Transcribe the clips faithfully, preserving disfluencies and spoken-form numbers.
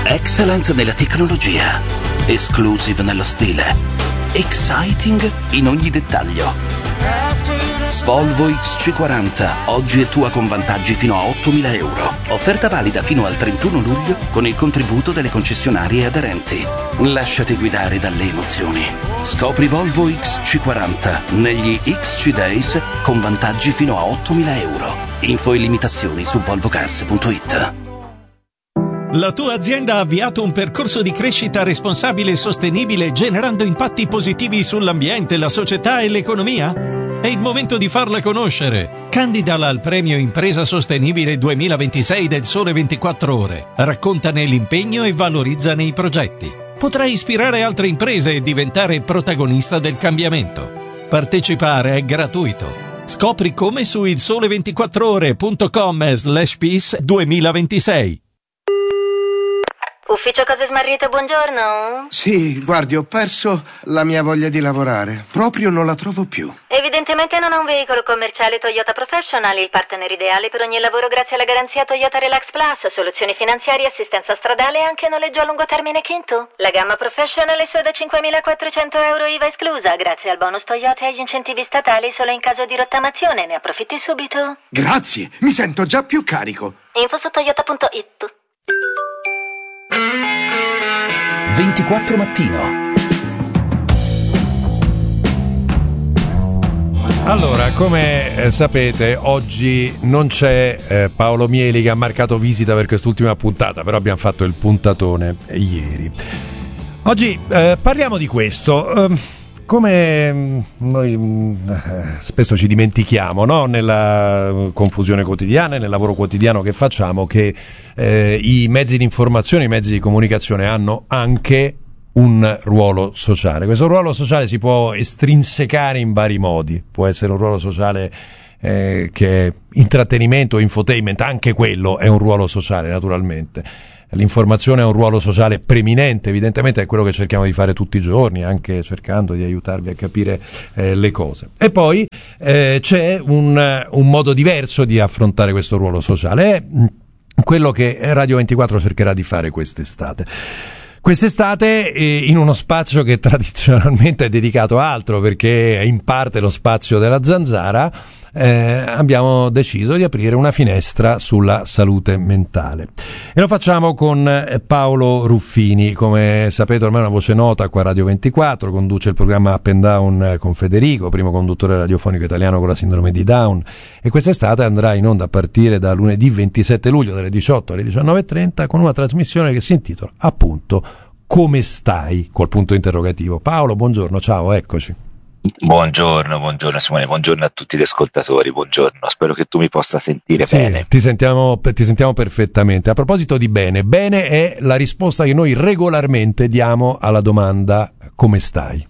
Excellent nella tecnologia, exclusive nello stile, exciting in ogni dettaglio. Volvo X C quaranta, oggi è tua con vantaggi fino a ottomila euro. Offerta valida fino al trentuno luglio con il contributo delle concessionarie aderenti. Lasciati guidare dalle emozioni. Scopri Volvo X C quaranta negli X C Days con vantaggi fino a ottomila euro. Info e limitazioni su volvocars punto it. La tua azienda ha avviato un percorso di crescita responsabile e sostenibile generando impatti positivi sull'ambiente, la società e l'economia? È il momento di farla conoscere. Candidala al premio Impresa Sostenibile duemilaventisei del Sole ventiquattro Ore. Raccontane l'impegno e valorizzane i progetti. Potrai ispirare altre imprese e diventare protagonista del cambiamento. Partecipare è gratuito. Scopri come su il sole ventiquattro ore punto com slash peace duemilaventisei. Ufficio Cose Smarrite, buongiorno. Sì, guardi, ho perso la mia voglia di lavorare. Proprio non la trovo più. Evidentemente non ha un veicolo commerciale Toyota Professional, il partner ideale per ogni lavoro grazie alla garanzia Toyota Relax Plus, soluzioni finanziarie, assistenza stradale e anche noleggio a lungo termine Kinto. La gamma Professional è solo da cinquemilaquattrocento euro I V A esclusa, grazie al bonus Toyota e agli incentivi statali solo in caso di rottamazione. Ne approfitti subito. Grazie, mi sento già più carico. Info su toyota punto it. ventiquattro mattino. Allora, come eh, sapete, oggi non c'è eh, Paolo Mieli che ha marcato visita per quest'ultima puntata, però abbiamo fatto il puntatone ieri. Oggi eh, parliamo di questo. Eh, come mh, noi mh, spesso ci dimentichiamo, no? Nella confusione quotidiana e nel lavoro quotidiano che facciamo, che eh, i mezzi di informazione, i mezzi di comunicazione hanno anche un ruolo sociale. Questo ruolo sociale si può estrinsecare in vari modi. Può essere un ruolo sociale eh, che è intrattenimento, infotainment, anche quello è un ruolo sociale, naturalmente. L'informazione ha un ruolo sociale preminente, evidentemente è quello che cerchiamo di fare tutti i giorni, anche cercando di aiutarvi a capire eh, le cose. E poi eh, c'è un, un modo diverso di affrontare questo ruolo sociale, è quello che Radio ventiquattro cercherà di fare quest'estate. Quest'estate eh, in uno spazio che tradizionalmente è dedicato a altro, perché è in parte lo spazio della Zanzara, eh, abbiamo deciso di aprire una finestra sulla salute mentale. E lo facciamo con eh, Paolo Ruffini. Come sapete ormai è una voce nota qua a Radio ventiquattro, conduce il programma Up and Down eh, con Federico, primo conduttore radiofonico italiano con la sindrome di Down, e quest'estate andrà in onda a partire da lunedì ventisette luglio dalle diciotto alle diciannove e trenta con una trasmissione che si intitola appunto Come stai? Col punto interrogativo. Paolo, buongiorno, ciao, eccoci. Buongiorno, buongiorno Simone, buongiorno a tutti gli ascoltatori, buongiorno, spero che tu mi possa sentire sì, bene. Ti sentiamo, ti sentiamo perfettamente. A proposito di bene, bene è la risposta che noi regolarmente diamo alla domanda come stai?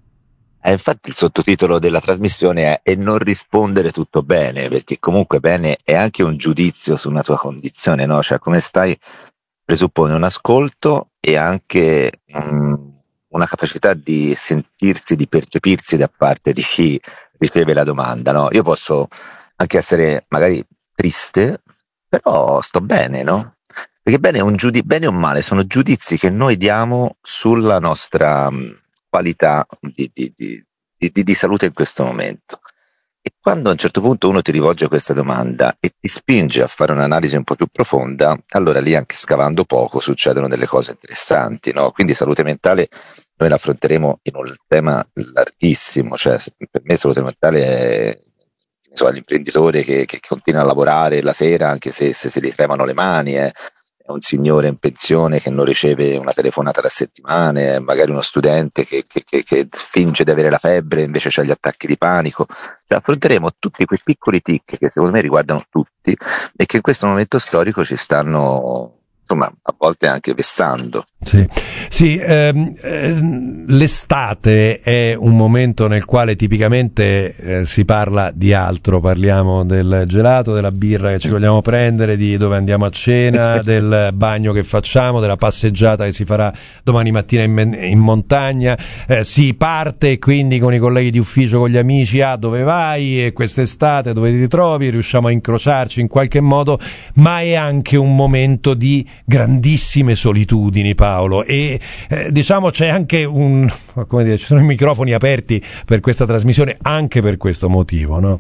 Eh, infatti il sottotitolo della trasmissione è "E non rispondere tutto bene", perché comunque bene è anche un giudizio su una tua condizione, no? Cioè come stai presuppone un ascolto e anche um, una capacità di sentirsi, di percepirsi da parte di chi riceve la domanda, no? Io posso anche essere magari triste, però sto bene, no? Perché bene, è un giudi- bene o male sono giudizi che noi diamo sulla nostra um, qualità di, di, di, di, di salute in questo momento. E quando a un certo punto uno ti rivolge questa domanda e ti spinge a fare un'analisi un po' più profonda, allora lì, anche scavando poco, succedono delle cose interessanti, no? Quindi salute mentale noi la affronteremo in un tema larghissimo, cioè per me salute mentale è, so, l'imprenditore che, che continua a lavorare la sera anche se, se se gli tremano le mani, eh. È un signore in pensione che non riceve una telefonata da settimane, magari uno studente che, che, che, che finge di avere la febbre e invece ha gli attacchi di panico. Cioè, affronteremo tutti quei piccoli tic che secondo me riguardano tutti e che in questo momento storico ci stanno, insomma, a volte anche vessando. Sì, sì ehm, ehm, l'estate è un momento nel quale tipicamente eh, si parla di altro, parliamo del gelato, della birra che ci vogliamo prendere, di dove andiamo a cena, del bagno che facciamo, della passeggiata che si farà domani mattina in, in montagna, eh, si parte quindi con i colleghi di ufficio, con gli amici, a ah, dove vai e quest'estate dove ti trovi, riusciamo a incrociarci in qualche modo, ma è anche un momento di grandissime solitudini, Paolo, e eh, diciamo c'è anche un, come dire, ci sono i microfoni aperti per questa trasmissione anche per questo motivo, no?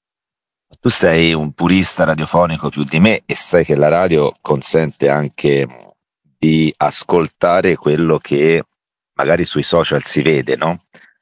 Tu sei un purista radiofonico più di me e sai che la radio consente anche di ascoltare quello che magari sui social si vede, no?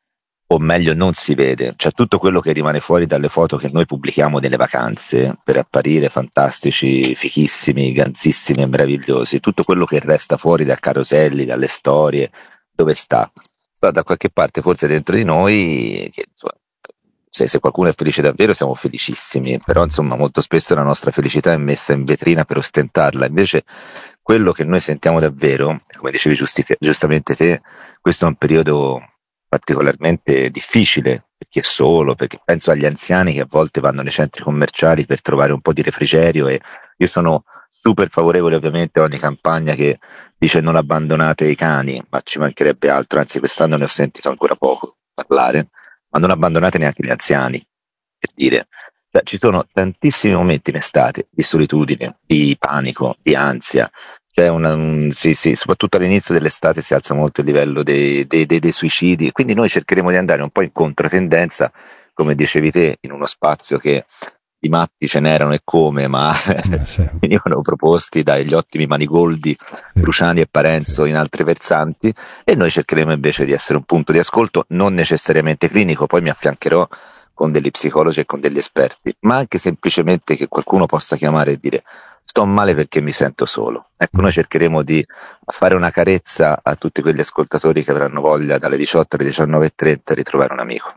O meglio non si vede, cioè tutto quello che rimane fuori dalle foto che noi pubblichiamo delle vacanze per apparire fantastici, fichissimi, ganzissimi e meravigliosi, tutto quello che resta fuori dai caroselli, dalle storie, dove sta? Sta da qualche parte forse dentro di noi, che, insomma, se, se qualcuno è felice davvero siamo felicissimi, però insomma molto spesso la nostra felicità è messa in vetrina per ostentarla, invece quello che noi sentiamo davvero, come dicevi giusti, giustamente te, questo è un periodo particolarmente difficile per chi è solo, perché penso agli anziani che a volte vanno nei centri commerciali per trovare un po' di refrigerio, e io sono super favorevole ovviamente a ogni campagna che dice non abbandonate i cani, ma ci mancherebbe altro, anzi quest'anno ne ho sentito ancora poco parlare, ma non abbandonate neanche gli anziani, per dire. Cioè, ci sono tantissimi momenti in estate di solitudine, di panico, di ansia. C'è una, un, sì, sì, soprattutto all'inizio dell'estate si alza molto il livello dei, dei, dei, dei suicidi, quindi noi cercheremo di andare un po' in controtendenza, come dicevi te, in uno spazio che di matti ce n'erano e come, ma eh, sì. venivano proposti dagli ottimi Manigoldi, sì. Cruciani e Parenzo sì. in altri versanti, e noi cercheremo invece di essere un punto di ascolto non necessariamente clinico, poi mi affiancherò con degli psicologi e con degli esperti, ma anche semplicemente che qualcuno possa chiamare e dire sto male perché mi sento solo. Ecco, noi cercheremo di fare una carezza a tutti quegli ascoltatori che avranno voglia dalle diciotto alle diciannove e trenta di ritrovare un amico.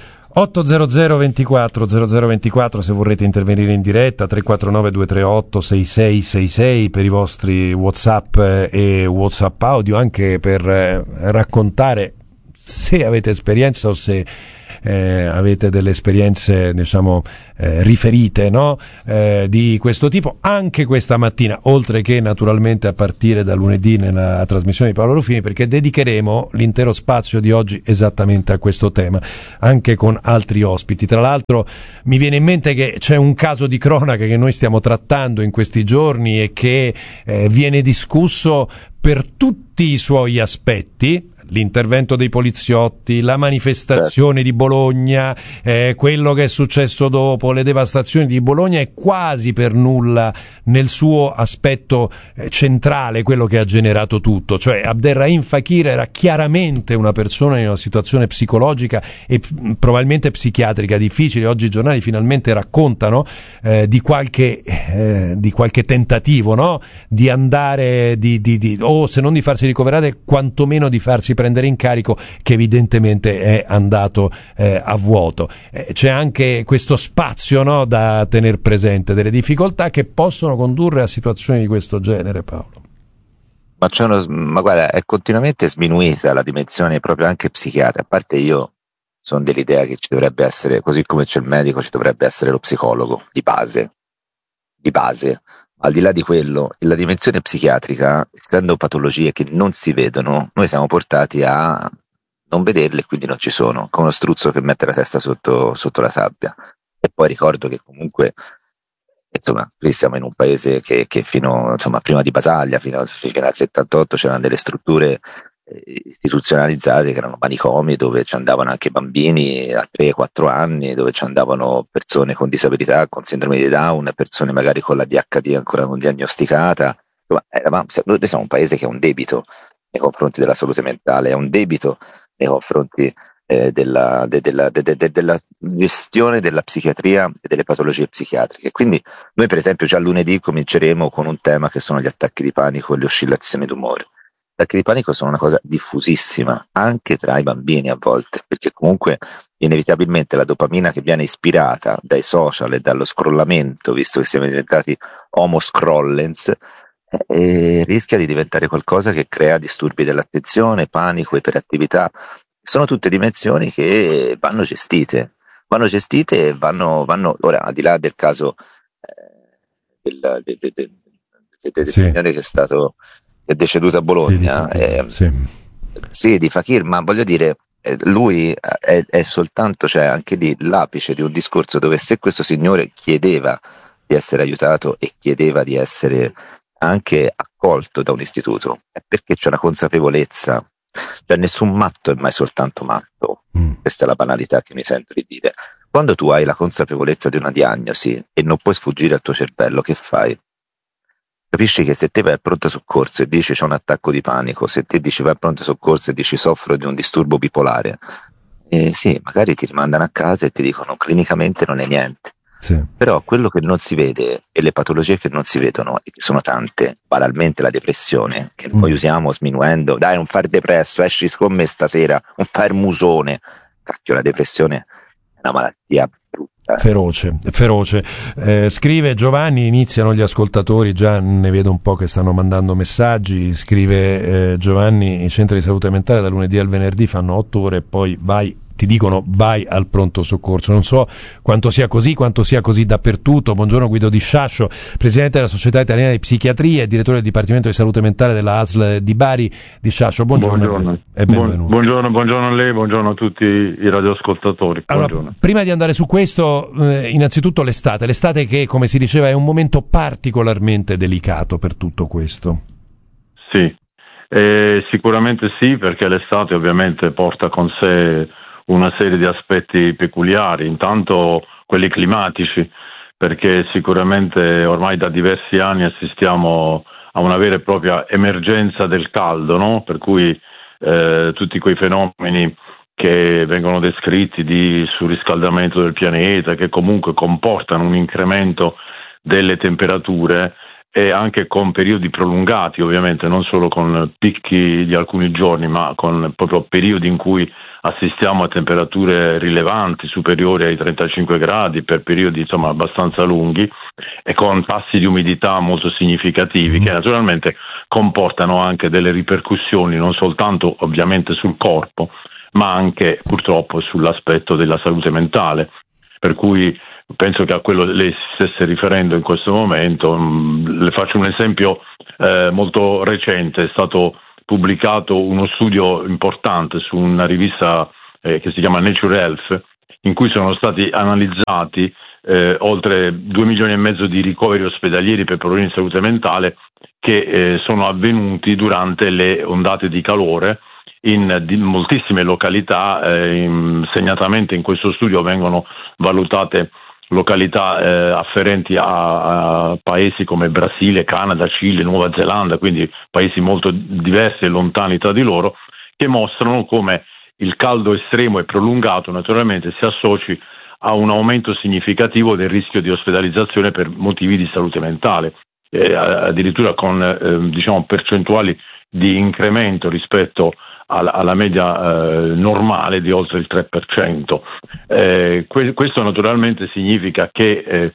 ottocento ventiquattro zero zero ventiquattro se vorrete intervenire in diretta, tre quattro nove due tre otto sei sei sei sei per i vostri WhatsApp e WhatsApp audio, anche per raccontare se avete esperienza o se eh, avete delle esperienze, diciamo, eh, riferite, no? Eh, di questo tipo, anche questa mattina, oltre che naturalmente a partire da lunedì nella trasmissione di Paolo Ruffini, perché dedicheremo l'intero spazio di oggi esattamente a questo tema, anche con altri ospiti. Tra l'altro mi viene in mente che c'è un caso di cronaca che noi stiamo trattando in questi giorni e che eh, viene discusso per tutti i suoi aspetti, l'intervento dei poliziotti, la manifestazione di Bologna, eh, quello che è successo dopo, le devastazioni di Bologna, è quasi per nulla nel suo aspetto eh, centrale quello che ha generato tutto, cioè Abderrahim Fakir era chiaramente una persona in una situazione psicologica e p- probabilmente psichiatrica difficile. Oggi i giornali finalmente raccontano eh, di qualche eh, di qualche tentativo, no? Di andare di, di, di o se non di farsi ricoverare, quantomeno di farsi prendere in carico, che evidentemente è andato eh, a vuoto. Eh, c'è anche questo spazio, no, da tener presente, delle difficoltà che possono condurre a situazioni di questo genere, Paolo. Ma c'è uno, ma guarda, è continuamente sminuita la dimensione proprio anche psichiatrica. A parte, io sono dell'idea che ci dovrebbe essere, così come c'è il medico, ci dovrebbe essere lo psicologo di base, di base. Al di là di quello, la dimensione psichiatrica, essendo patologie che non si vedono, noi siamo portati a non vederle, e quindi non ci sono, come uno struzzo che mette la testa sotto, sotto la sabbia. E poi ricordo che comunque, insomma, qui siamo in un paese che, che fino, insomma, prima di Basaglia, fino, fino al settantotto, c'erano delle strutture eh, istituzionalizzate che erano manicomi, dove ci andavano anche bambini a tre quattro anni, dove ci andavano persone con disabilità, con sindrome di Down, persone magari con la D H D ancora non diagnosticata. Insomma, eravamo, noi siamo un paese che ha un debito nei confronti della salute mentale, ha un debito nei confronti eh, della, de, della, de, de, de, della gestione della psichiatria e delle patologie psichiatriche. Quindi noi, per esempio, già lunedì cominceremo con un tema che sono gli attacchi di panico e le oscillazioni d'umore. Gli attacchi di panico sono una cosa diffusissima anche tra i bambini a volte, perché comunque inevitabilmente la dopamina che viene ispirata dai social e dallo scrollamento, visto che siamo diventati homo scrollens, eh, rischia di diventare qualcosa che crea disturbi dell'attenzione, panico, iperattività. Sono tutte dimensioni che vanno gestite, vanno gestite e vanno, vanno ora, al di là del caso eh, del, del, del, del, del, del sì. signore che è stato è deceduto a Bologna, sì, eh, sì. sì, di Fakir, ma voglio dire, eh, lui è, è soltanto, cioè anche lì l'apice di un discorso dove, se questo signore chiedeva di essere aiutato e chiedeva di essere anche accolto da un istituto? È perché c'è una consapevolezza, cioè nessun matto è mai soltanto matto, mm. questa è la banalità che mi sento di dire. Quando tu hai la consapevolezza di una diagnosi e non puoi sfuggire al tuo cervello, che fai? Capisci che se te vai al pronto soccorso e dici c'è un attacco di panico, se te dici vai al pronto soccorso e dici soffro di un disturbo bipolare, eh, sì, magari ti rimandano a casa e ti dicono clinicamente non è niente. Sì. Però quello che non si vede e le patologie che non si vedono, e che sono tante, banalmente la depressione, che noi mm. usiamo sminuendo, dai non far depresso, esci con me stasera, non far musone. Cacchio, la depressione è una malattia brutta. Feroce, feroce. Eh, scrive Giovanni, iniziano gli ascoltatori, già ne vedo un po' che stanno mandando messaggi. Scrive eh, Giovanni, i centri di salute mentale da lunedì al venerdì fanno otto ore e poi vai, ti dicono vai al pronto soccorso. Non so quanto sia così, quanto sia così dappertutto. Buongiorno Guido Di Sciascio, presidente della Società Italiana di Psichiatria e direttore del Dipartimento di Salute Mentale della A S L di Bari. Di Sciascio, buongiorno, buongiorno. E benvenuto. Buongiorno, buongiorno a lei, buongiorno a tutti i radioascoltatori. Allora, prima di andare su questo, eh, innanzitutto l'estate, l'estate che, come si diceva, è un momento particolarmente delicato per tutto questo. Sì, eh, sicuramente sì, perché l'estate ovviamente porta con sé una serie di aspetti peculiari, intanto quelli climatici, perché sicuramente ormai da diversi anni assistiamo a una vera e propria emergenza del caldo, no? Per cui eh, tutti quei fenomeni che vengono descritti di surriscaldamento del pianeta, che comunque comportano un incremento delle temperature e anche con periodi prolungati, ovviamente non solo con picchi di alcuni giorni, ma con proprio periodi in cui assistiamo a temperature rilevanti, superiori ai trentacinque gradi per periodi insomma abbastanza lunghi e con tassi di umidità molto significativi, che naturalmente comportano anche delle ripercussioni non soltanto ovviamente sul corpo, ma anche purtroppo sull'aspetto della salute mentale. Per cui penso che a quello lei si stesse riferendo in questo momento. Le faccio un esempio eh, molto recente. È stato pubblicato uno studio importante su una rivista eh, che si chiama Nature Health, in cui sono stati analizzati eh, oltre due milioni e mezzo di ricoveri ospedalieri per problemi di salute mentale che eh, sono avvenuti durante le ondate di calore in di moltissime località. Eh, in, segnatamente in questo studio vengono valutate località eh, afferenti a, a paesi come Brasile, Canada, Cile, Nuova Zelanda, quindi paesi molto diversi e lontani tra di loro, che mostrano come il caldo estremo e prolungato naturalmente si associ a un aumento significativo del rischio di ospedalizzazione per motivi di salute mentale, eh, addirittura con eh, diciamo percentuali di incremento rispetto alla, alla media eh, normale di oltre il tre per cento. Eh, que- questo naturalmente significa che eh,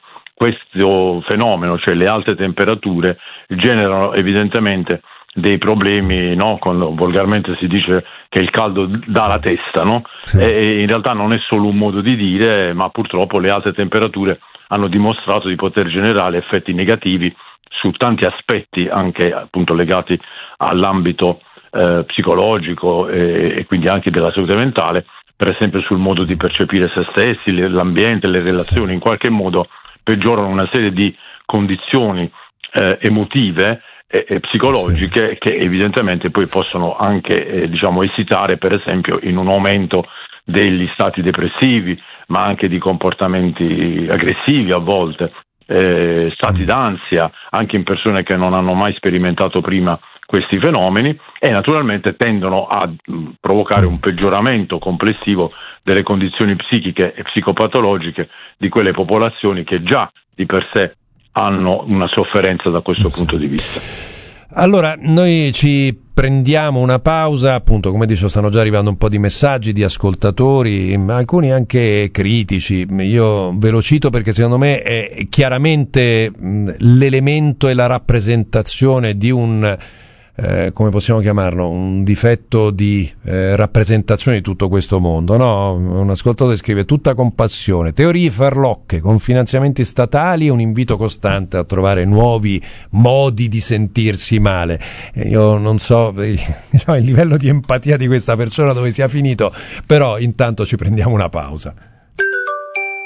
questo fenomeno, cioè le alte temperature, generano evidentemente dei problemi, no? Con, volgarmente si dice che il caldo dà la testa, no? Sì. E in realtà non è solo un modo di dire, ma purtroppo le alte temperature hanno dimostrato di poter generare effetti negativi su tanti aspetti, anche appunto legati all'ambito eh, psicologico e, e quindi anche della salute mentale, per esempio sul modo di percepire se stessi, l'ambiente, le relazioni. In qualche modo peggiorano una serie di condizioni eh, emotive e, e psicologiche, sì, che evidentemente poi possono anche eh, diciamo esitare per esempio in un aumento degli stati depressivi, ma anche di comportamenti aggressivi a volte, eh, stati d'ansia anche in persone che non hanno mai sperimentato prima questi fenomeni, e naturalmente tendono a mh, provocare un peggioramento complessivo delle condizioni psichiche e psicopatologiche di quelle popolazioni che già di per sé hanno una sofferenza da questo punto di vista. Allora, noi ci prendiamo una pausa, appunto, come dicevo, stanno già arrivando un po' di messaggi di ascoltatori, alcuni anche critici. Io ve lo cito perché secondo me è chiaramente l'elemento e la rappresentazione di un Eh, come possiamo chiamarlo, un difetto di eh, rappresentazione di tutto questo mondo, no? Un ascoltatore scrive: tutta compassione, teorie farlocche con finanziamenti statali e un invito costante a trovare nuovi modi di sentirsi male. Eh, io non so eh, il livello di empatia di questa persona dove sia finito, però intanto ci prendiamo una pausa.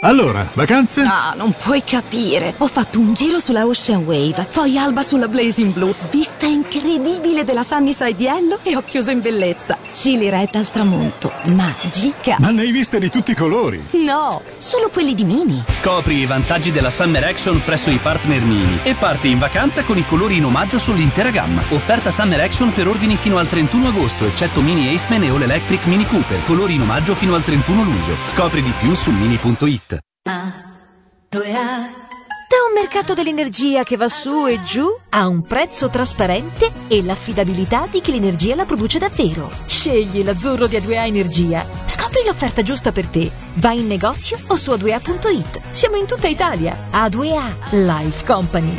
Allora, vacanze? No, non puoi capire. Ho fatto un giro sulla Ocean Wave, poi alba sulla Blazing Blue, vista incredibile della Sunnyside Yellow e ho chiuso in bellezza. Chili Red al tramonto, magica. Ma ne hai viste di tutti i colori? No, solo quelli di Mini. Scopri i vantaggi della Summer Action presso i partner Mini e parti in vacanza con i colori in omaggio sull'intera gamma. Offerta Summer Action per ordini fino al trentuno agosto, eccetto Mini Aceman e All Electric Mini Cooper. Colori in omaggio fino al trentuno luglio. Scopri di più su mini punto it. Da un mercato dell'energia che va su e giù a un prezzo trasparente e l'affidabilità di chi l'energia la produce davvero. Scegli l'azzurro di A due A Energia. Scopri l'offerta giusta per te. Vai in negozio o su a due a punto it. Siamo in tutta Italia. A due A Life Company.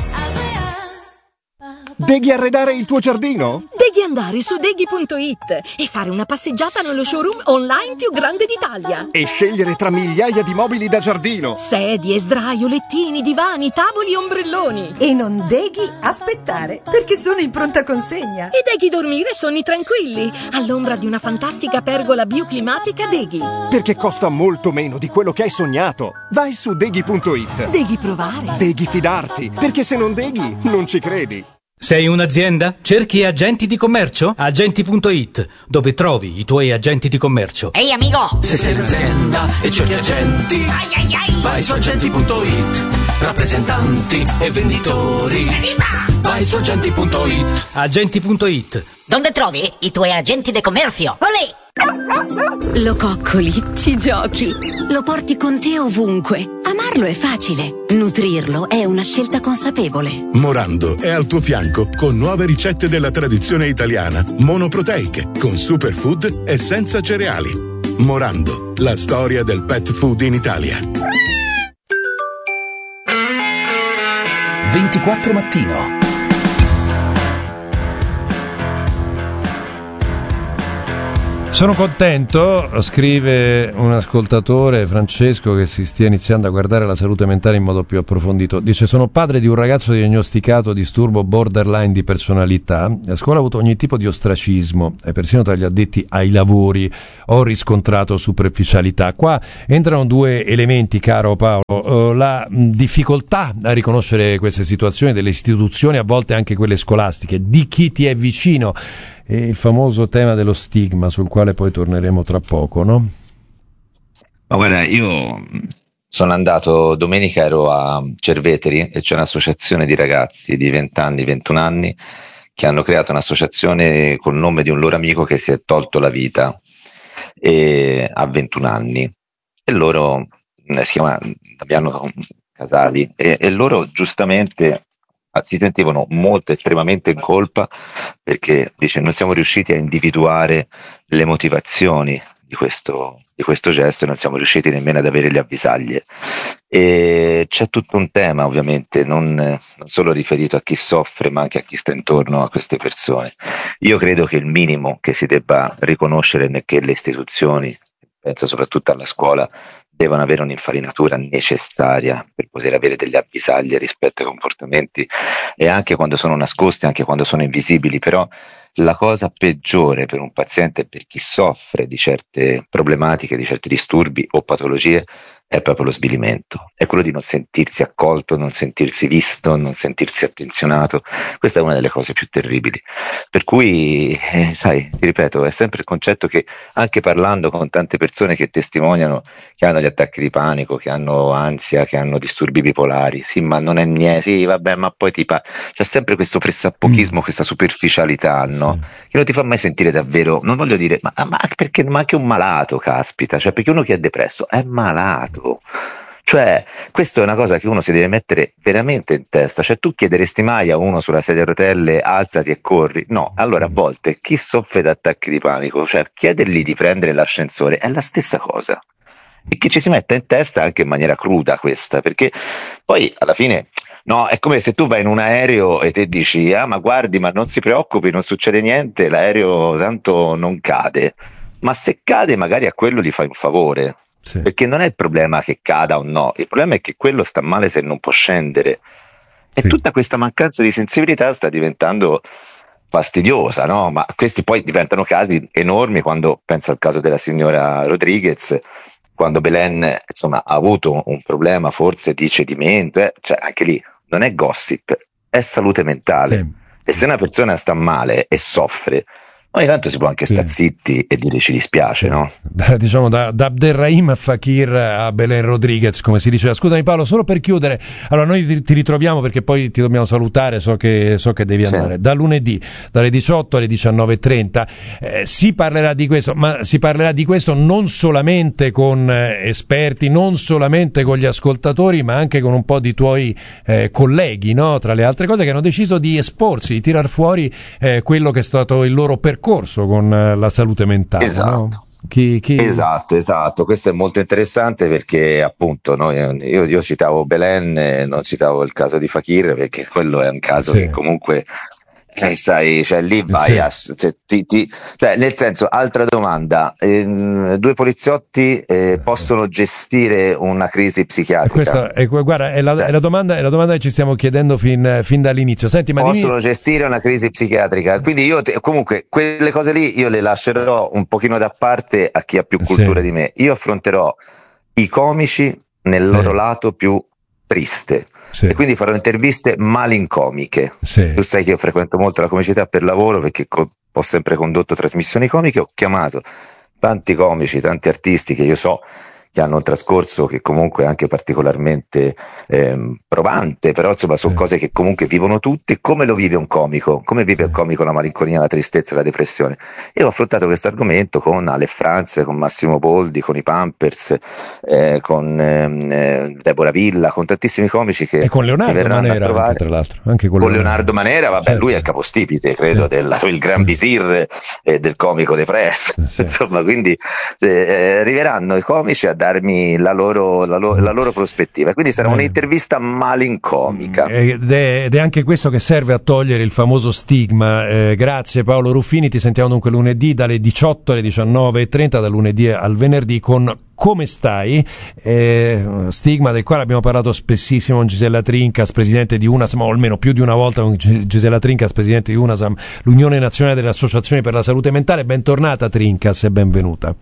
Devi arredare il tuo giardino? Devi andare su deghi punto it e fare una passeggiata nello showroom online più grande d'Italia. E scegliere tra migliaia di mobili da giardino. Sedie, sdraio, lettini, divani, tavoli, ombrelloni. E non devi aspettare, perché sono in pronta consegna. E devi dormire sonni tranquilli, all'ombra di una fantastica pergola bioclimatica Deghi. Perché costa molto meno di quello che hai sognato. Vai su deghi punto it. Devi provare. Devi fidarti, perché se non deghi, non ci credi. Sei un'azienda? Cerchi agenti di commercio? agenti punto it, dove trovi i tuoi agenti di commercio. Ehi amico! Se sei un'azienda e cerchi agenti, ai ai ai. Vai su agenti punto it, rappresentanti e venditori. Evviva! Vai su agenti punto it. agenti punto it. Dove trovi i tuoi agenti di commercio? Olè! Lo coccoli, ci giochi, lo porti con te ovunque. Amarlo è facile, nutrirlo è una scelta consapevole. Morando è al tuo fianco con nuove ricette della tradizione italiana, monoproteiche, con superfood e senza cereali. Morando, la storia del pet food in Italia. ventiquattro Mattino. Sono contento, scrive un ascoltatore, Francesco, che si stia iniziando a guardare la salute mentale in modo più approfondito. Dice: sono padre di un ragazzo diagnosticato disturbo borderline di personalità. A scuola ho avuto ogni tipo di ostracismo e persino tra gli addetti ai lavori ho riscontrato superficialità. Qua entrano due elementi, caro Paolo: la difficoltà a riconoscere queste situazioni delle istituzioni, a volte anche quelle scolastiche, di chi ti è vicino, e il famoso tema dello stigma, sul quale poi torneremo tra poco, no? Ma guarda, io sono andato domenica, ero a Cerveteri e c'è un'associazione di ragazzi di venti anni, ventuno anni che hanno creato un'associazione col nome di un loro amico che si è tolto la vita e, a ventuno anni, e loro si chiama Damiano Casali e, e loro giustamente si sentivano molto, estremamente in colpa, perché dice: non siamo riusciti a individuare le motivazioni di questo, di questo gesto e non siamo riusciti nemmeno ad avere le avvisaglie. E c'è tutto un tema, ovviamente, non, non solo riferito a chi soffre, ma anche a chi sta intorno a queste persone. Io credo che il minimo che si debba riconoscere è che le istituzioni, penso soprattutto alla scuola, devono avere un'infarinatura necessaria per poter avere delle avvisaglie rispetto ai comportamenti, e anche quando sono nascosti, anche quando sono invisibili. Però la cosa peggiore per un paziente e per chi soffre di certe problematiche, di certi disturbi o patologie, è proprio lo svilimento, è quello di non sentirsi accolto, non sentirsi visto, non sentirsi attenzionato. Questa è una delle cose più terribili, per cui eh, sai, ti ripeto, è sempre il concetto che, anche parlando con tante persone che testimoniano che hanno gli attacchi di panico, che hanno ansia, che hanno disturbi bipolari, sì, ma non è niente, sì, vabbè, ma poi ti pa- c'è sempre questo pressappochismo, mm. questa superficialità, no? Sì. Che non ti fa mai sentire davvero, non voglio dire, ma, ma perché, ma anche un malato, caspita, cioè, perché uno che è depresso è malato. Cioè, questa è una cosa che uno si deve mettere veramente in testa. Cioè, tu chiederesti mai a uno sulla sedia a rotelle alzati e corri? No. Allora, a volte chi soffre da attacchi di panico, cioè chiedergli di prendere l'ascensore è la stessa cosa, e che ci si metta in testa anche in maniera cruda questa, perché poi alla fine no, è come se tu vai in un aereo e te dici: ah, ma guardi, ma non si preoccupi, non succede niente, l'aereo tanto non cade. Ma se cade, magari a quello gli fai un favore. Sì. Perché non è il problema che cada o no, il problema è che quello sta male se non può scendere. E sì, tutta questa mancanza di sensibilità sta diventando fastidiosa, no? Ma questi poi diventano casi enormi quando penso al caso della signora Rodriguez, quando Belen insomma ha avuto un problema forse di cedimento, eh, cioè anche lì non è gossip, è salute mentale. Sì. E se una persona sta male e soffre, ogni tanto si può anche stare sì. zitti e dire ci dispiace, sì. no? Da, diciamo da, da Abderrahim Fakir a Belen Rodriguez, come si diceva. Scusami Paolo, solo per chiudere, allora noi ti, ti ritroviamo perché poi ti dobbiamo salutare, so che, so che devi sì. andare. Da lunedì, dalle diciotto alle diciannove e trenta, eh, si parlerà di questo, ma si parlerà di questo non solamente con eh, esperti, non solamente con gli ascoltatori, ma anche con un po' di tuoi eh, colleghi, no? Tra le altre cose, che hanno deciso di esporsi, di tirar fuori eh, quello che è stato il loro percorso corso con la salute mentale. Esatto. No? Chi, chi... esatto, esatto, questo è molto interessante perché appunto no, io, io citavo Belen, non citavo il caso di Fakir perché quello è un caso sì. che comunque eh, sai, cioè lì vai sì. a cioè, ti, ti, cioè, nel senso, altra domanda, ehm, due poliziotti eh, possono gestire una crisi psichiatrica? Questa è, guarda, è la, cioè, è, la domanda, è la domanda che ci stiamo chiedendo fin, fin dall'inizio. Senti, ma possono dimmi... gestire una crisi psichiatrica? Quindi io te, comunque quelle cose lì io le lascerò un pochino da parte a chi ha più cultura sì. di me. Io affronterò i comici nel sì. loro lato più triste. Sì. E quindi farò interviste malincomiche. Sì. Tu sai che io frequento molto la comicità per lavoro perché co- ho sempre condotto trasmissioni comiche, ho chiamato tanti comici, tanti artisti che io so che hanno un trascorso che comunque è anche particolarmente ehm, provante, però insomma sono sì. cose che comunque vivono tutti. Come lo vive un comico? Come vive sì. un comico la malinconia, la tristezza, la depressione? E ho affrontato questo argomento con Ale Franze, con Massimo Boldi, con i Pampers, eh, con eh, Deborah Villa, con tantissimi comici che e con Leonardo Manera anche, tra l'altro anche con, con Leonardo Manera, vabbè certo. lui è il capostipite credo sì. del, il gran visir eh, del comico depresso sì. insomma, quindi eh, arriveranno i comici a darmi la loro, la loro, la loro prospettiva, quindi sarà Bene. un'intervista malincomica ed è, ed è anche questo che serve a togliere il famoso stigma. Eh, grazie Paolo Ruffini, ti sentiamo dunque lunedì dalle diciotto alle diciannove e trenta, da lunedì al venerdì con Come stai? Eh, stigma del quale abbiamo parlato spessissimo con Gisella Trincas, presidente di UNASAM, o almeno più di una volta con Gisella Trincas, presidente di UNASAM, l'Unione Nazionale delle Associazioni per la Salute Mentale. Bentornata Trincas e benvenuta.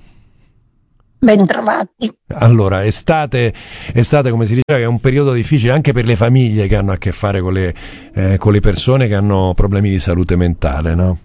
Bentrovati. Allora, estate, estate come si diceva, che è un periodo difficile anche per le famiglie che hanno a che fare con le, eh, con le persone che hanno problemi di salute mentale, no?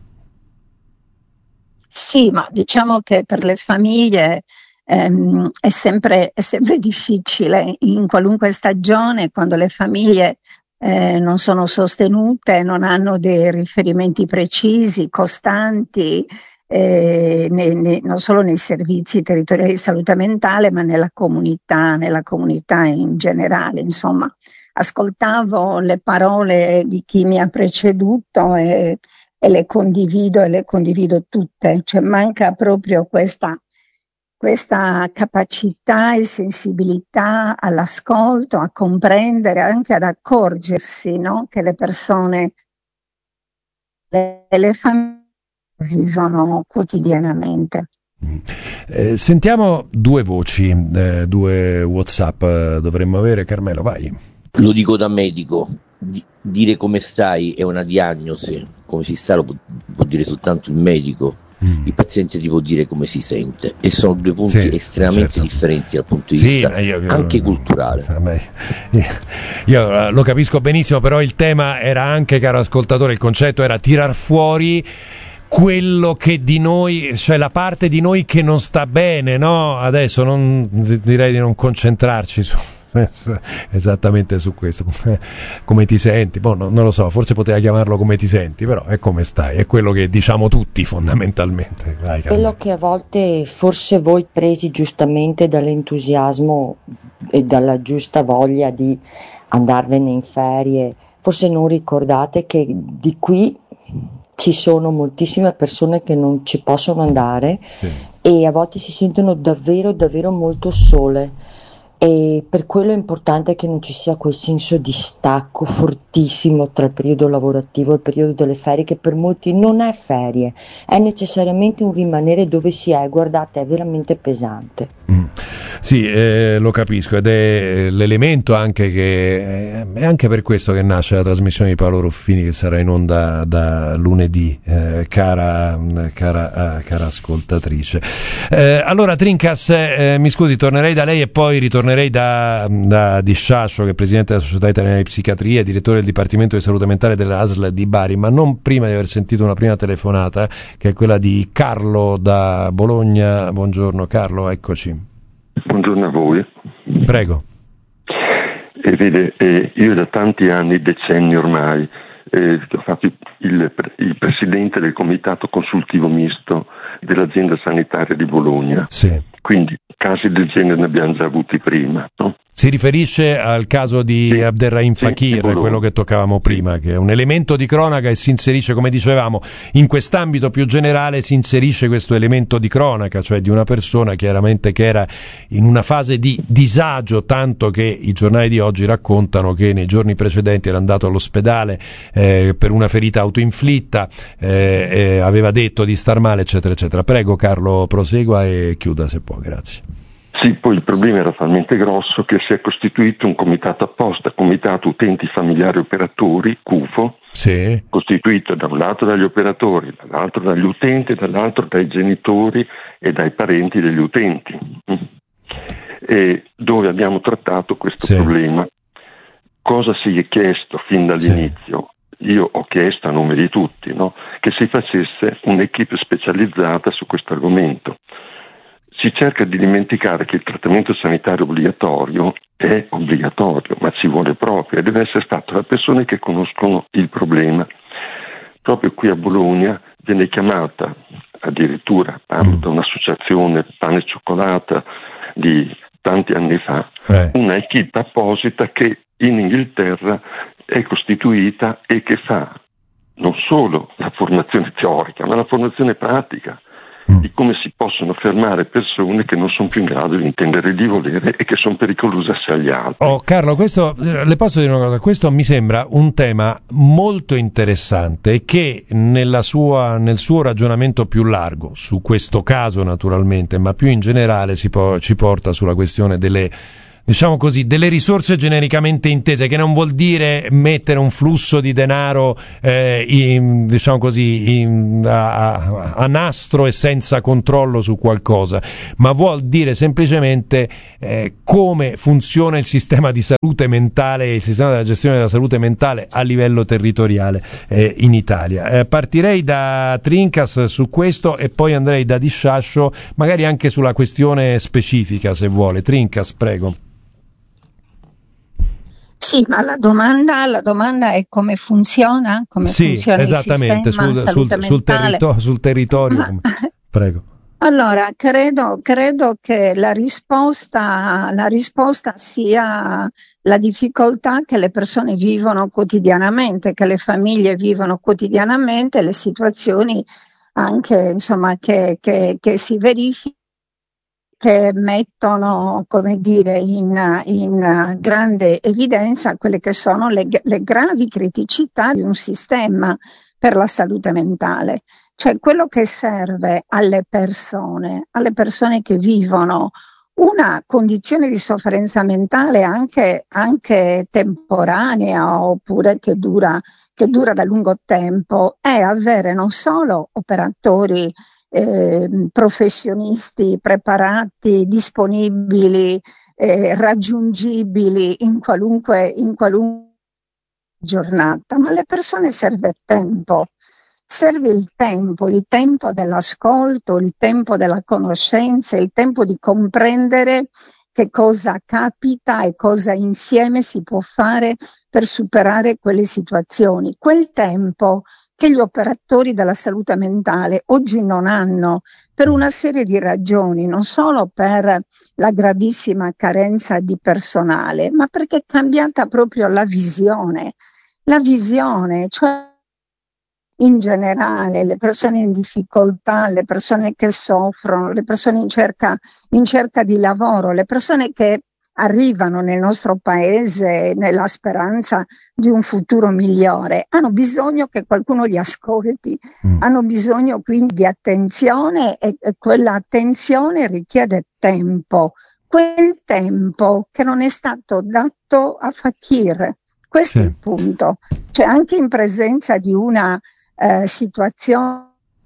Sì, ma diciamo che per le famiglie ehm, è sempre, è sempre difficile in qualunque stagione, quando le famiglie eh, non sono sostenute, non hanno dei riferimenti precisi, costanti, Eh, ne, ne, non solo nei servizi territoriali di salute mentale, ma nella comunità, nella comunità in generale. Insomma, ascoltavo le parole di chi mi ha preceduto e, e le condivido e le condivido tutte. Cioè, manca proprio questa, questa capacità e sensibilità all'ascolto, a comprendere, anche ad accorgersi, no? Che le persone, le, le famiglie vivono quotidianamente. Eh, sentiamo due voci, eh, due WhatsApp eh, dovremmo avere. Carmelo, vai. Lo dico da medico, D- dire come stai è una diagnosi, come si sta lo può, può dire soltanto il medico. Mm. Il paziente ti può dire come si sente, e sono due punti sì, estremamente certo. differenti dal punto di vista sì, io, io, anche culturale. Vabbè, io, io lo capisco benissimo, però il tema era anche, caro ascoltatore, il concetto era tirar fuori quello che di noi, cioè la parte di noi che non sta bene, no? Adesso non, direi di non concentrarci su esattamente su questo, come ti senti, boh, no, non lo so, forse poteva chiamarlo come ti senti, però è come stai, è quello che diciamo tutti fondamentalmente. Vai, quello che a volte forse voi, presi giustamente dall'entusiasmo e dalla giusta voglia di andarvene in ferie, forse non ricordate che di qui ci sono moltissime persone che non ci possono andare sì. e a volte si sentono davvero davvero molto sole. e per quello è importante che non ci sia quel senso di stacco fortissimo tra il periodo lavorativo e il periodo delle ferie, che per molti non è ferie, è necessariamente un rimanere dove si è, guardate, è veramente pesante. Mm. Sì, eh, lo capisco, ed è l'elemento anche che è anche per questo che nasce la trasmissione di Paolo Ruffini, che sarà in onda da lunedì, eh, cara, cara, eh, cara ascoltatrice. Eh, allora Trincas, eh, mi scusi, tornerei da lei e poi ritornerei da, da Di Sciascio, che è presidente della Società Italiana di Psichiatria e direttore del Dipartimento di Salute Mentale dell'A S L di Bari, ma non prima di aver sentito una prima telefonata, che è quella di Carlo da Bologna. Buongiorno Carlo, eccoci. Buongiorno a voi. Prego. E vede, eh, io da tanti anni, decenni ormai, eh, ho fatto il, il presidente del comitato consultivo misto dell'azienda sanitaria di Bologna. Sì. Quindi casi del genere ne abbiamo già avuti prima, no? Si riferisce al caso di sì, Abderrahim Fakir, sì, quello che toccavamo prima, che è un elemento di cronaca e si inserisce, come dicevamo, in quest'ambito più generale si inserisce questo elemento di cronaca, cioè di una persona chiaramente che era in una fase di disagio, tanto che i giornali di oggi raccontano che nei giorni precedenti era andato all'ospedale eh, per una ferita autoinflitta, eh, eh, aveva detto di star male, eccetera, eccetera. Prego Carlo, prosegua e chiuda se può, grazie. Sì, poi il problema era talmente grosso che si è costituito un comitato apposta, Comitato Utenti Familiari Operatori, C U F O, sì, costituito da un lato dagli operatori, dall'altro dagli utenti, dall'altro dai genitori e dai parenti degli utenti, e dove abbiamo trattato questo sì. problema. Cosa si è chiesto fin dall'inizio? Sì. Io ho chiesto a nome di tutti, no? Che si facesse un'equipe specializzata su questo argomento. Si cerca di dimenticare che il trattamento sanitario obbligatorio è obbligatorio, ma ci vuole proprio, e deve essere fatto da persone che conoscono il problema. Proprio qui a Bologna viene chiamata, addirittura parlo da un'associazione Pane e Cioccolata di tanti anni fa, eh. una equipe apposita che in Inghilterra è costituita e che fa non solo la formazione teorica, ma la formazione pratica di come si possono fermare persone che non sono più in grado di intendere e di volere e che sono pericolose assai agli altri. Oh Carlo, questo, le posso dire una cosa, questo mi sembra un tema molto interessante e che nella sua, nel suo ragionamento più largo, su questo caso naturalmente, ma più in generale si po- ci porta sulla questione delle, diciamo così, delle risorse genericamente intese, che non vuol dire mettere un flusso di denaro eh, in, diciamo così in, a, a nastro e senza controllo su qualcosa, ma vuol dire semplicemente eh, come funziona il sistema di salute mentale e il sistema della gestione della salute mentale a livello territoriale eh, in Italia. Eh, partirei da Trincas su questo e poi andrei da Di Sciascio, magari anche sulla questione specifica se vuole. Trincas, prego. Sì, ma la domanda, la domanda è come funziona, come sì, funziona esattamente, il sistema sul, salute sul, sul, territo- sul territorio. Ma, come... Prego. Allora, credo, credo che la risposta, la risposta sia la difficoltà che le persone vivono quotidianamente, che le famiglie vivono quotidianamente, le situazioni anche, insomma, che, che, che si verificano, che mettono, come dire, in, in grande evidenza quelle che sono le, le gravi criticità di un sistema per la salute mentale. Cioè quello che serve alle persone, alle persone che vivono una condizione di sofferenza mentale anche, anche temporanea oppure che dura, che dura da lungo tempo, è avere non solo operatori Eh, professionisti preparati, disponibili, eh, raggiungibili in qualunque, in qualunque giornata, ma alle persone serve tempo, serve il tempo, il tempo dell'ascolto, il tempo della conoscenza, il tempo di comprendere che cosa capita e cosa insieme si può fare per superare quelle situazioni. Quel tempo che gli operatori della salute mentale oggi non hanno per una serie di ragioni, non solo per la gravissima carenza di personale, ma perché è cambiata proprio la visione. La visione, cioè in generale le persone in difficoltà, le persone che soffrono, le persone in cerca, in cerca di lavoro, le persone che arrivano nel nostro paese nella speranza di un futuro migliore, hanno bisogno che qualcuno li ascolti, mm. hanno bisogno quindi di attenzione e, e quella attenzione richiede tempo, quel tempo che non è stato dato a Fakir. Questo sì. è il punto, cioè anche in presenza di una eh, situazione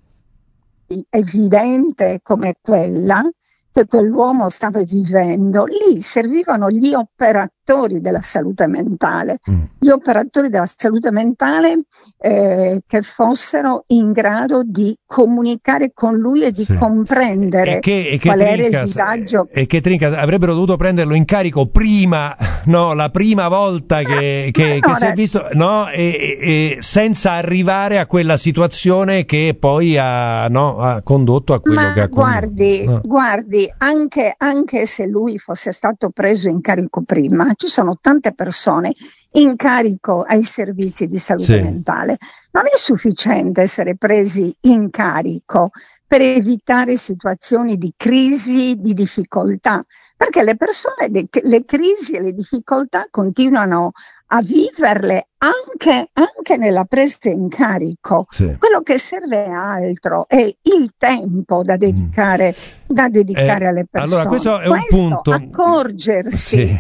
evidente come quella che quell'uomo stava vivendo, lì servivano gli operatori della salute mentale, mm. gli operatori della salute mentale eh, che fossero in grado di comunicare con lui e di sì. comprendere e che, e che qual Trincas, era il disagio. E che Trincas avrebbero dovuto prenderlo in carico prima, no, la prima volta che, che, allora, che si è visto, no, e, e senza arrivare a quella situazione che poi ha, no, ha condotto a quello ma che ha condotto. Guardi, no. guardi, Anche, anche se lui fosse stato preso in carico prima, ci sono tante persone in carico ai servizi di salute sì. mentale. Non è sufficiente essere presi in carico per evitare situazioni di crisi, di difficoltà, perché le persone, le, le crisi e le difficoltà continuano a viverle anche, anche nella presa in carico. Sì. Quello che serve è altro, è il tempo da dedicare, mm. da dedicare eh, alle persone. Allora, questo è questo, un punto. Accorgersi. Sì.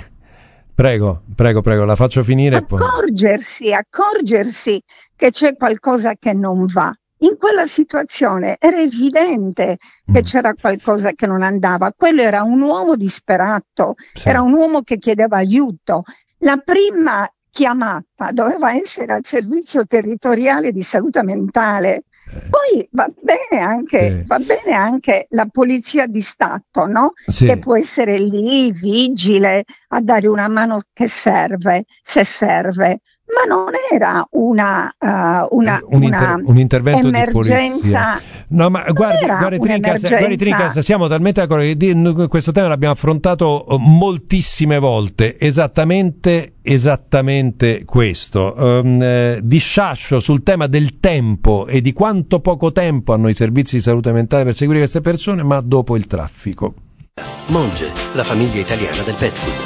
Prego, prego, prego, la faccio finire. Accorgersi, poi. accorgersi che c'è qualcosa che non va. In quella situazione era evidente che mm. c'era qualcosa che non andava. Quello era un uomo disperato, sì. era un uomo che chiedeva aiuto. La prima chiamata doveva essere al servizio territoriale di salute mentale. Eh. Poi va bene anche, sì. va bene anche la polizia di Stato, no? Sì. Che può essere lì, vigile, a dare una mano che serve, se serve. Ma non era una, uh, una, un, inter- una un intervento emergenza. Di polizia. No, ma guardi, guardi Trincas, guardi Trincas, siamo talmente d'accordo che questo tema l'abbiamo affrontato moltissime volte. Esattamente, esattamente questo. Um, eh, disciascio sul tema del tempo e di quanto poco tempo hanno i servizi di salute mentale per seguire queste persone, ma dopo il traffico. Monge, la famiglia italiana del pet food,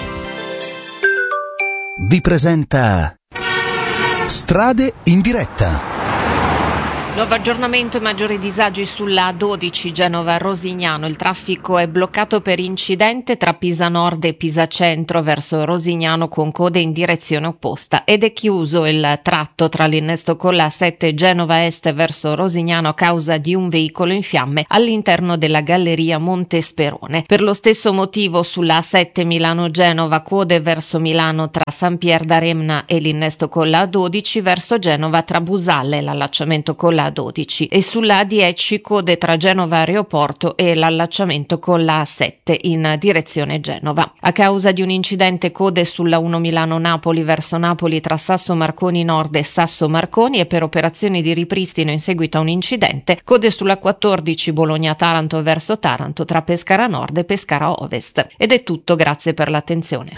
vi presenta Strade in diretta. Nuovo aggiornamento e maggiori disagi sulla A dodici Genova-Rosignano. Il traffico è bloccato per incidente tra Pisa Nord e Pisa Centro verso Rosignano con code in direzione opposta ed è chiuso il tratto tra l'innesto con la A sette Genova Est verso Rosignano a causa di un veicolo in fiamme all'interno della galleria Montesperone. Per lo stesso motivo sulla A sette Milano-Genova code verso Milano tra San Pier d'Aremna e l'innesto con la A dodici verso Genova tra Busalle e l'allacciamento con la A dodici e sulla A dieci code tra Genova Aeroporto e l'allacciamento con la A sette in direzione Genova. A causa di un incidente code sulla uno Milano-Napoli verso Napoli tra Sasso Marconi Nord e Sasso Marconi e per operazioni di ripristino in seguito a un incidente code sulla quattordici Bologna-Taranto verso Taranto tra Pescara Nord e Pescara Ovest. Ed è tutto, grazie per l'attenzione.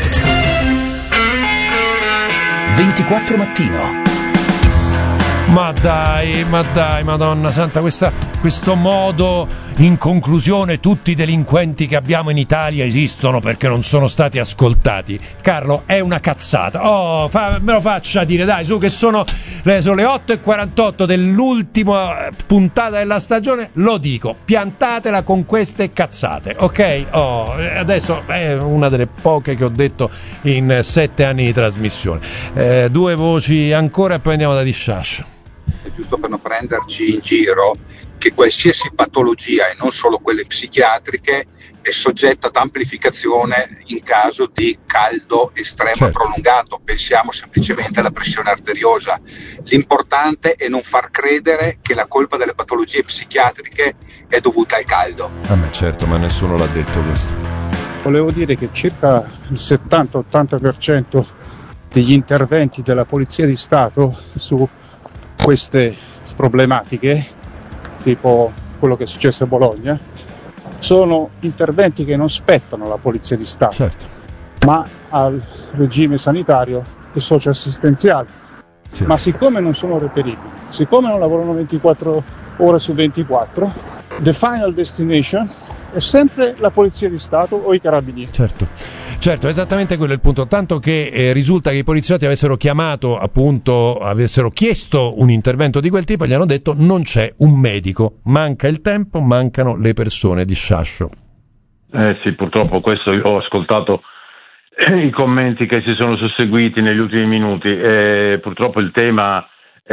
ventiquattro mattino. Ma dai, ma dai, Madonna Santa, questa, questo modo, in conclusione, tutti i delinquenti che abbiamo in Italia esistono perché non sono stati ascoltati. Carlo, è una cazzata. Oh, fa, me lo faccia dire, dai, su che sono le, sono le otto e quarantotto dell'ultima puntata della stagione, lo dico, piantatela con queste cazzate, ok? Oh, adesso è una delle poche che ho detto in sette anni di trasmissione. Eh, due voci ancora e poi andiamo da Disciascio. È giusto per non prenderci in giro che qualsiasi patologia e non solo quelle psichiatriche è soggetta ad amplificazione in caso di caldo estremo certo. e prolungato. Pensiamo semplicemente alla pressione arteriosa. L'importante è non far credere che la colpa delle patologie psichiatriche è dovuta al caldo. Ah, ma certo, ma nessuno l'ha detto questo. Volevo dire che circa il settanta ottanta per cento degli interventi della Polizia di Stato su queste problematiche, tipo quello che è successo a Bologna, sono interventi che non spettano alla Polizia di Stato, certo. ma al regime sanitario e socioassistenziale. Sì. Ma siccome non sono reperibili, siccome non lavorano ventiquattro ore su ventiquattro, the final destination è sempre la Polizia di Stato o i Carabinieri. Certo. Certo, esattamente quello è il punto, tanto che eh, risulta che i poliziotti avessero chiamato, appunto, avessero chiesto un intervento di quel tipo e gli hanno detto non c'è un medico, manca il tempo, mancano le persone. Di Sciascio. Eh sì, purtroppo questo io ho ascoltato i commenti che si sono susseguiti negli ultimi minuti e purtroppo il tema è,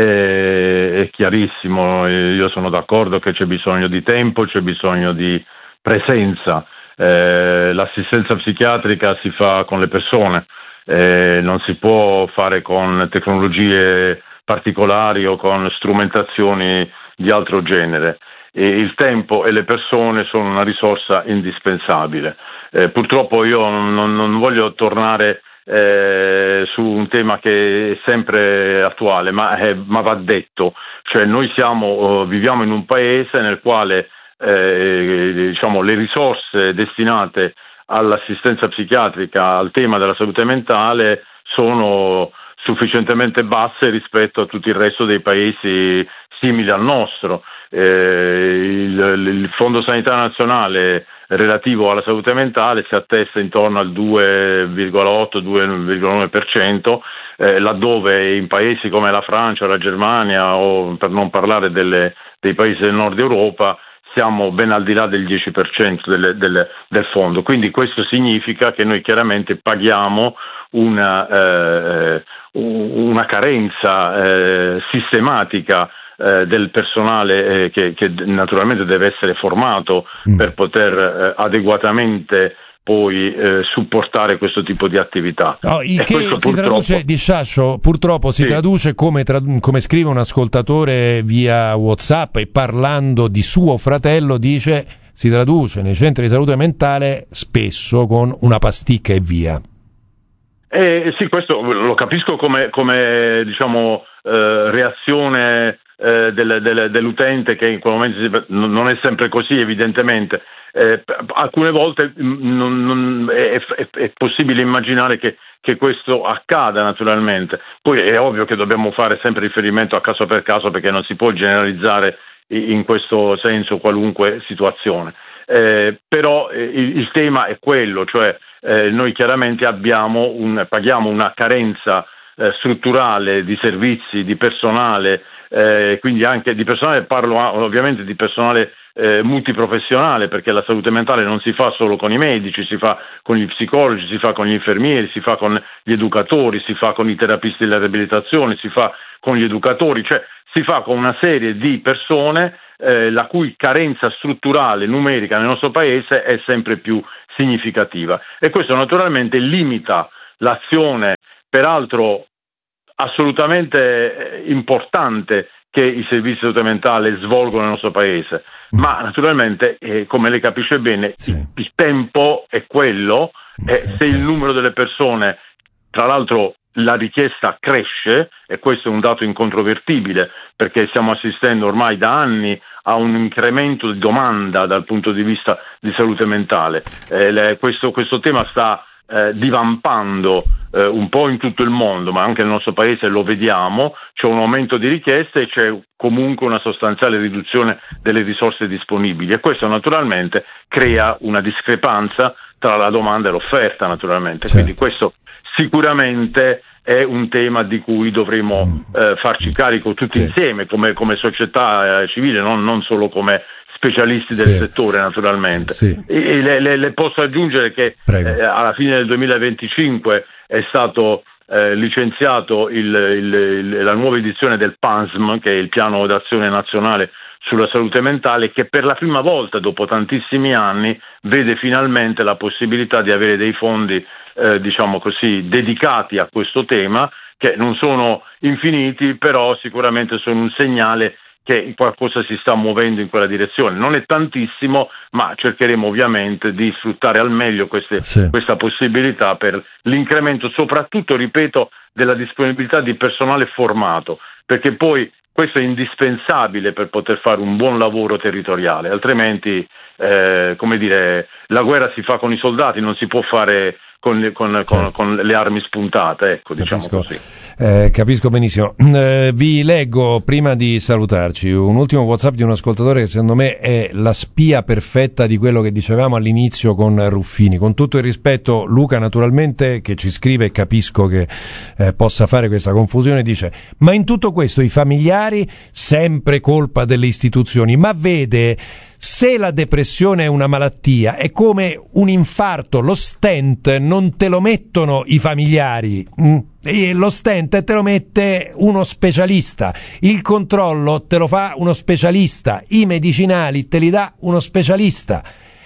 è chiarissimo. Io sono d'accordo che c'è bisogno di tempo, c'è bisogno di presenza. Eh, l'assistenza psichiatrica si fa con le persone, eh, non si può fare con tecnologie particolari o con strumentazioni di altro genere. E il tempo e le persone sono una risorsa indispensabile. Eh, purtroppo io non, non voglio tornare eh, su un tema che è sempre attuale, ma, eh, ma va detto, cioè noi siamo, uh, viviamo in un paese nel quale eh, diciamo, le risorse destinate all'assistenza psichiatrica, al tema della salute mentale, sono sufficientemente basse rispetto a tutto il resto dei paesi simili al nostro. Eh, il, il Fondo Sanitario Nazionale relativo alla salute mentale si attesta intorno al due virgola otto due virgola nove per cento, eh, laddove in paesi come la Francia, la Germania o per non parlare delle, dei paesi del nord Europa siamo ben al di là del dieci per cento del, del, del fondo. Quindi questo significa che noi chiaramente paghiamo una, eh, una carenza eh, sistematica eh, del personale eh, che, che naturalmente deve essere formato mm. per poter eh, adeguatamente poi eh, supportare questo tipo di attività. No, il e che si purtroppo... traduce, di Sciascio, purtroppo si sì. traduce come, trad- come scrive un ascoltatore via WhatsApp e parlando di suo fratello dice si traduce nei centri di salute mentale spesso con una pasticca e via. Eh, sì, questo lo capisco come, come diciamo eh, reazione eh, del, del, dell'utente che in quel momento si, non è sempre così evidentemente. Eh, alcune volte non, non, è, è, è possibile immaginare che, che questo accada naturalmente, poi è ovvio che dobbiamo fare sempre riferimento a caso per caso perché non si può generalizzare in questo senso qualunque situazione, eh, però eh, il, il tema è quello, cioè eh, noi chiaramente abbiamo un, paghiamo una carenza eh, strutturale di servizi, di personale, eh, quindi anche di personale, parlo ovviamente di personale Eh, multiprofessionale, perché la salute mentale non si fa solo con i medici, si fa con gli psicologi, si fa con gli infermieri, si fa con gli educatori, si fa con i terapisti della riabilitazione, si fa con gli educatori, cioè si fa con una serie di persone eh, la cui carenza strutturale numerica nel nostro paese è sempre più significativa e questo naturalmente limita l'azione, peraltro assolutamente importante, che i servizi di salute mentale svolgono nel nostro paese, ma naturalmente eh, come lei capisce bene sì. il, il tempo è quello e sì, se certo. il numero delle persone, tra l'altro la richiesta cresce e questo è un dato incontrovertibile perché stiamo assistendo ormai da anni a un incremento di domanda dal punto di vista di salute mentale, eh, le, questo, questo tema sta Eh, divampando eh, un po' in tutto il mondo, ma anche nel nostro paese lo vediamo, c'è un aumento di richieste e c'è comunque una sostanziale riduzione delle risorse disponibili e questo naturalmente crea una discrepanza tra la domanda e l'offerta naturalmente, certo. Quindi questo sicuramente è un tema di cui dovremo eh, farci carico tutti sì. insieme come, come società eh, civile, non, non solo come specialisti del sì. settore naturalmente sì. e le, le, le posso aggiungere che eh, alla fine del duemilaventicinque è stato eh, licenziato il, il, il, la nuova edizione del P A N S M, che è il piano d'azione nazionale sulla salute mentale, che per la prima volta dopo tantissimi anni vede finalmente la possibilità di avere dei fondi eh, diciamo così dedicati a questo tema, che non sono infiniti, però sicuramente sono un segnale che qualcosa si sta muovendo in quella direzione. Non è tantissimo, ma cercheremo ovviamente di sfruttare al meglio queste, sì. questa possibilità per l'incremento, soprattutto, ripeto, della disponibilità di personale formato, perché poi questo è indispensabile per poter fare un buon lavoro territoriale, altrimenti eh, come dire, la guerra si fa con i soldati, non si può fare con, le, con, certo. con, con le armi spuntate, ecco, diciamo capisco, così. Eh, capisco benissimo. Eh, vi leggo, prima di salutarci, un ultimo WhatsApp di un ascoltatore che secondo me è la spia perfetta di quello che dicevamo all'inizio con Ruffini. Con tutto il rispetto, Luca, naturalmente, che ci scrive, e capisco che eh, possa fare questa confusione, dice: ma in tutto questo i familiari, sempre colpa delle istituzioni, ma vede, se la depressione è una malattia, è come un infarto, lo stent non te lo mettono i familiari, mm? E lo stent te lo mette uno specialista, il controllo te lo fa uno specialista, i medicinali te li dà uno specialista.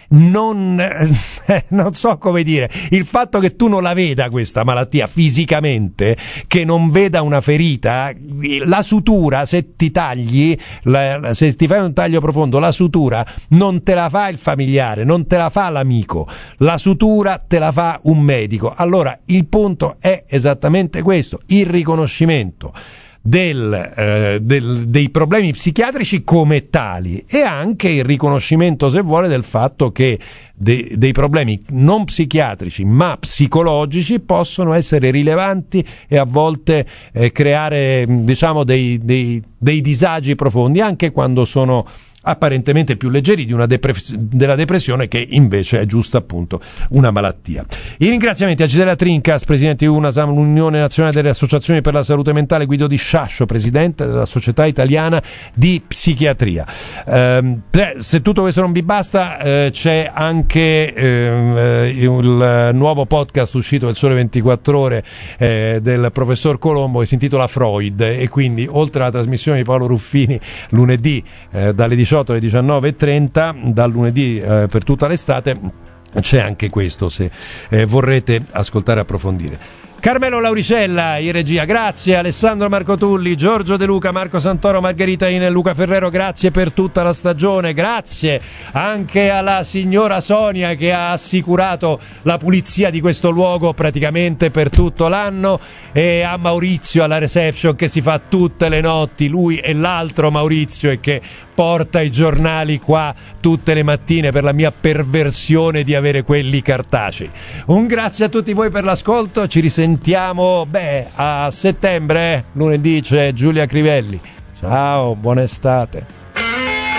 Non, eh, non so come dire, il fatto che tu non la veda questa malattia fisicamente, che non veda una ferita, la sutura, se ti tagli, la, se ti fai un taglio profondo, la sutura non te la fa il familiare, non te la fa l'amico, la sutura te la fa un medico. Allora il punto è esattamente questo, il riconoscimento Del, eh, del, dei problemi psichiatrici come tali, e anche il riconoscimento, se vuole, del fatto che de, dei problemi non psichiatrici ma psicologici possono essere rilevanti e a volte eh, creare, diciamo, dei, dei, dei disagi profondi, anche quando sono apparentemente più leggeri di una depress- della depressione, che invece è giusto appunto una malattia. I ringraziamenti a Gisela Trincas, presidente di UNASAM, l'Unione Nazionale delle Associazioni per la Salute Mentale, Guido Di Sciascio, presidente della Società Italiana di Psichiatria. Eh, se tutto questo non vi basta, eh, c'è anche eh, il nuovo podcast uscito del Sole ventiquattro Ore eh, del professor Colombo, che si intitola Freud, e quindi oltre alla trasmissione di Paolo Ruffini lunedì eh, dalle diciotto alle diciannove e trenta, dal lunedì eh, per tutta l'estate, c'è anche questo, se eh, vorrete ascoltare e approfondire. Carmelo Lauricella in regia, grazie. Alessandro Marco Tulli, Giorgio De Luca, Marco Santoro, Margherita In, Luca Ferrero, grazie per tutta la stagione. Grazie anche alla signora Sonia, che ha assicurato la pulizia di questo luogo praticamente per tutto l'anno, e a Maurizio alla reception, che si fa tutte le notti, lui e l'altro Maurizio, e che porta i giornali qua tutte le mattine per la mia perversione di avere quelli cartacei. Un grazie a tutti voi per l'ascolto, ci risentiamo beh a settembre, lunedì c'è Giulia Crivelli. Ciao, buona estate.